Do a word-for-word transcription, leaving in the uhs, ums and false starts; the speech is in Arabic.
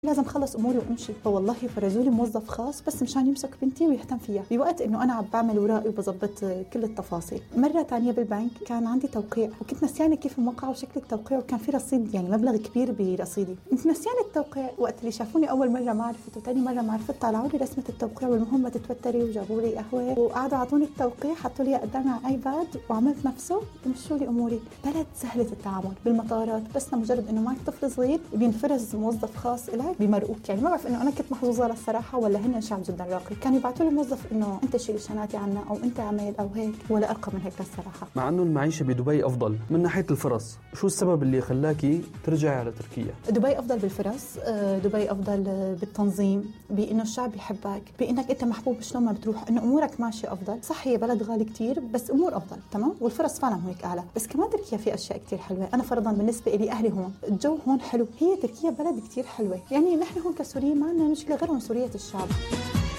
لازم خلص اموري وامشي. فوالله فرزوا لي موظف خاص بس مشان يمسك بنتي ويهتم فيها بوقت انه انا عم بعمل ورائي وبظبط كل التفاصيل. مره ثانيه بالبنك كان عندي توقيع وكنت نسيانه كيف الموقع وشكل التوقيع، وكان في رصيد يعني مبلغ كبير برصيدي. كنت نسيانه التوقيع. وقت اللي شافوني اول مره ما عرفت وثاني مره ما عرفت طلعوا لي رسمه التوقيع والمهم ما تتوتري وجابوا لي قهوه وقعدوا اعطوني التوقيع، حطوا لي قدامي على الايباد وعملت نفسه ومشوا لي اموري. بلد سهله التعامل بالمطارات، بس مجرد انه معك طفل صغير بينفرز موظف خاص لك بمرقوك. يعني ما بعرف انه انا كنت محظوظه للصراحه ولا هن شعب جدا راقي. كانوا يبعثوا لي موظف انه انت شيل شناتي عنا او انت عمل او هيك، ولا ارقى من هيك للصراحه. مع انه المعيشه بدبي افضل من ناحيه الفرص، شو السبب اللي خلاكي ترجعي على تركيا؟ دبي افضل بالفرص، دبي افضل بالتنظيم، بانه الشعب يحبك، بانك انت محبوب شلون ما بتروح، انه امورك ماشيه افضل. صح هي بلد غالي كتير بس امور افضل تمام، والفرص فعلا هيك اعلى. بس كمان تركيا في اشياء كتير حلوه. انا فرضا بالنسبه لي اهلي هون، الجو هون حلو. هي تركيا بلد كتير حلوه. يعني نحن هون كسوريين ما عندنا مشكله غير عنصريه الشعب.